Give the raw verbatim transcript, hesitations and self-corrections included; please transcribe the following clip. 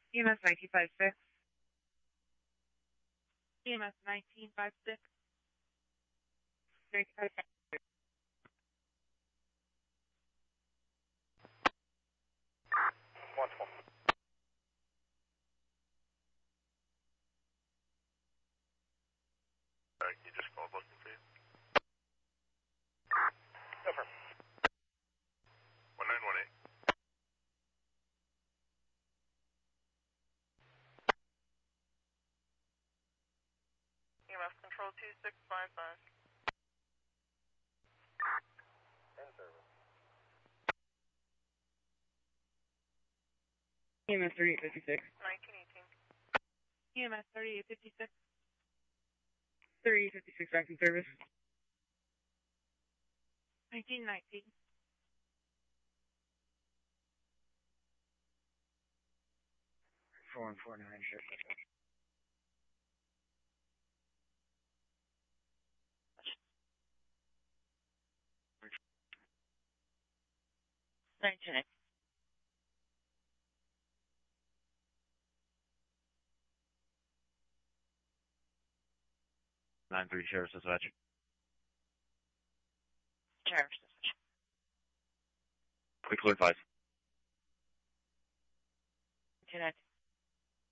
E M S nineteen five six. E M S nineteen five six. nineteen five six. Wonderful. Uh, you just called looking for you? Over. one nine one eight. E M S control two six five five. End service. E M S thirty-eight fifty-six. nineteen eighteen. E M S thirty-eight fifty-six. thirty-eight fifty-six back in service. nineteen nineteen. four one four nine, sure. nineteen. nine three Sheriff's Dispatch. Sheriff's Dispatch. Quick alert five. Connect.